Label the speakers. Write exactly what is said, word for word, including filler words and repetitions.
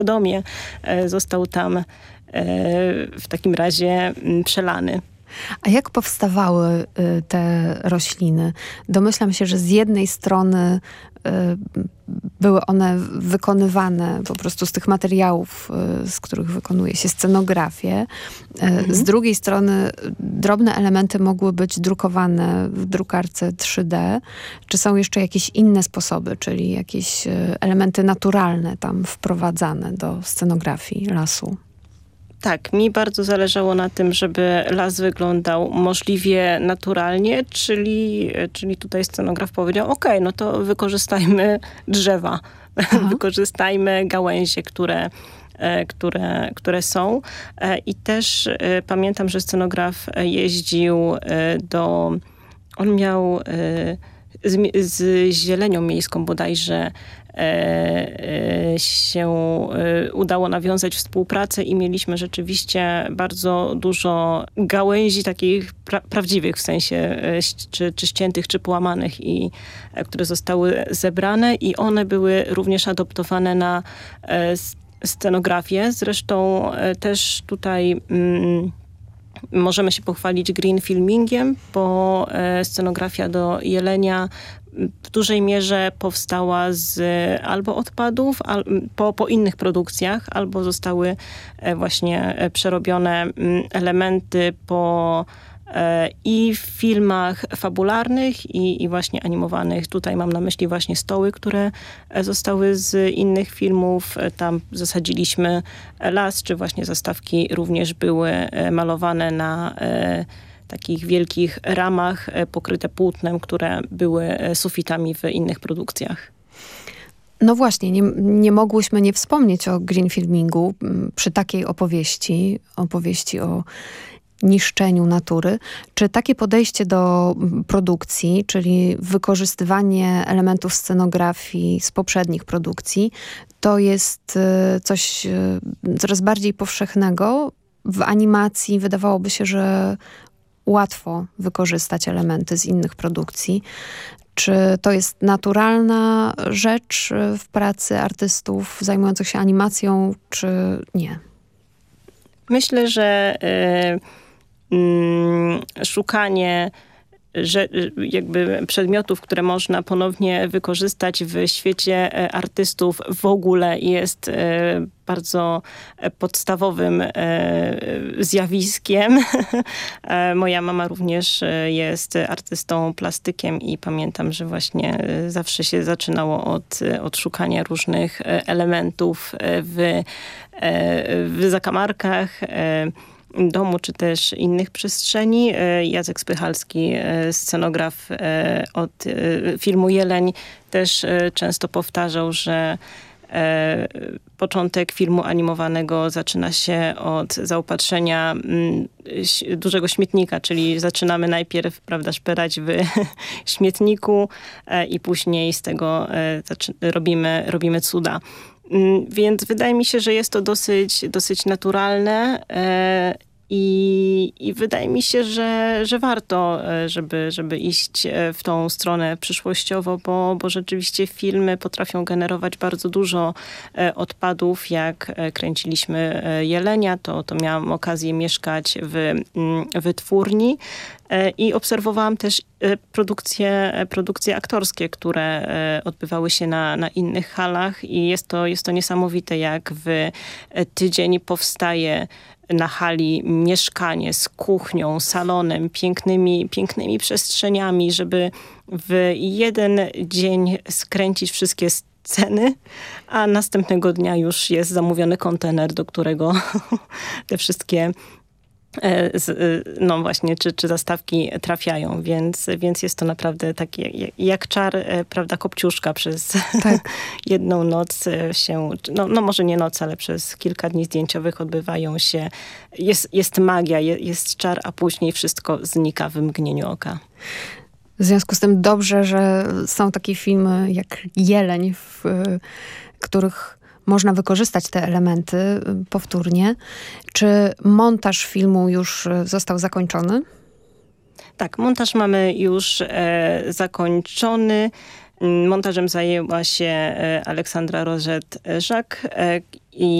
Speaker 1: domie został tam w takim razie przelany.
Speaker 2: A jak powstawały te rośliny? Domyślam się, że z jednej strony były one wykonywane po prostu z tych materiałów, z których wykonuje się scenografię. Mhm. Z drugiej strony drobne elementy mogły być drukowane w drukarce trzy D. Czy są jeszcze jakieś inne sposoby, czyli jakieś elementy naturalne tam wprowadzane do scenografii lasu?
Speaker 1: Tak, mi bardzo zależało na tym, żeby las wyglądał możliwie naturalnie, czyli, czyli tutaj scenograf powiedział, ok, no to wykorzystajmy drzewa, wykorzystajmy gałęzie, które, które, które są. I też pamiętam, że scenograf jeździł do, on miał z, z zielenią miejską bodajże się udało nawiązać współpracę i mieliśmy rzeczywiście bardzo dużo gałęzi takich pra- prawdziwych, w sensie czy, czy ściętych, czy połamanych, i które zostały zebrane i one były również adoptowane na scenografię. Zresztą też tutaj mm, możemy się pochwalić green filmingiem, bo scenografia do Jelenia w dużej mierze powstała z albo odpadów, al, po, po innych produkcjach, albo zostały właśnie przerobione elementy po i w filmach fabularnych, i, i właśnie animowanych. Tutaj mam na myśli właśnie stoły, które zostały z innych filmów. Tam zasadziliśmy las, czy właśnie zastawki również były malowane na takich wielkich ramach pokryte płótnem, które były sufitami w innych produkcjach.
Speaker 2: No właśnie, nie, nie mogłyśmy nie wspomnieć o green filmingu przy takiej opowieści, opowieści o niszczeniu natury. Czy takie podejście do produkcji, czyli wykorzystywanie elementów scenografii z poprzednich produkcji, to jest coś coraz bardziej powszechnego? W animacji wydawałoby się, że łatwo wykorzystać elementy z innych produkcji. Czy to jest naturalna rzecz w pracy artystów zajmujących się animacją, czy nie?
Speaker 1: Myślę, że y, y, szukanie że jakby przedmiotów, które można ponownie wykorzystać w świecie artystów, w ogóle jest bardzo podstawowym zjawiskiem. Moja mama również jest artystą plastykiem i pamiętam, że właśnie zawsze się zaczynało od, od szukania różnych elementów w, w zakamarkach domu, czy też innych przestrzeni. Jacek Spychalski, scenograf od filmu Jeleń, też często powtarzał, że początek filmu animowanego zaczyna się od zaopatrzenia dużego śmietnika, czyli zaczynamy najpierw, prawda, szperać w śmietniku i później z tego robimy, robimy cuda. Więc wydaje mi się, że jest to dosyć, dosyć naturalne i, i wydaje mi się, że, że warto, żeby, żeby iść w tą stronę przyszłościowo, bo, bo rzeczywiście filmy potrafią generować bardzo dużo odpadów. Jak kręciliśmy Jelenia, to, to miałam okazję mieszkać w wytwórni i obserwowałam też produkcje, produkcje aktorskie, które odbywały się na, na innych halach i jest to, jest to niesamowite, jak w tydzień powstaje na hali mieszkanie z kuchnią, salonem, pięknymi, pięknymi przestrzeniami, żeby w jeden dzień skręcić wszystkie sceny, a następnego dnia już jest zamówiony kontener, do którego te wszystkie no właśnie, czy, czy zastawki trafiają, więc, więc jest to naprawdę takie jak czar, prawda, Kopciuszka przez tak. jedną noc się, no, no może nie noc, ale przez kilka dni zdjęciowych odbywają się, jest, jest magia, jest czar, a później wszystko znika w mgnieniu oka.
Speaker 2: W związku z tym dobrze, że są takie filmy jak Jeleń, w których można wykorzystać te elementy powtórnie. Czy montaż filmu już został zakończony?
Speaker 1: Tak, montaż mamy już e, zakończony. Montażem zajęła się Aleksandra Rożet-Żak i